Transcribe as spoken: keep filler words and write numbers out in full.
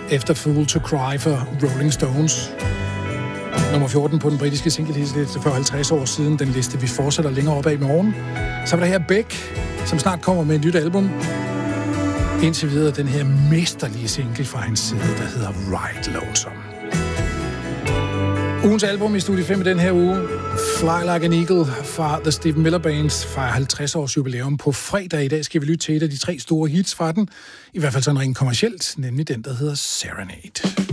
efter Fool to Cry for Rolling Stones. Nummer fjorten på den britiske singlehitliste for halvtreds år siden. Den liste, vi fortsætter længere op ad i morgen. Så var der her Beck, som snart kommer med et nyt album. Indtil videre den her mesterlige single fra hans side, der hedder Ride Lonesome. Ugens album i Studie fem i den her uge, Fly Like an Eagle fra The Stephen Miller Bands, fejrer halvtreds års jubilæum på fredag. I dag skal vi lytte til et af de tre store hits fra den, i hvert fald sådan rent kommercielt, nemlig den, der hedder Serenade.